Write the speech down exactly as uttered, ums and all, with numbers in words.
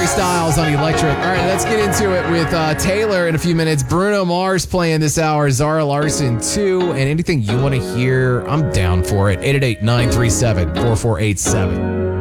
Harry Styles on Electric. All right, let's get into it with uh, Taylor in a few minutes. Bruno Mars playing this hour. Zara Larson too. And anything you want to hear, I'm down for it. eight eight eight, nine three seven, four four eight seven.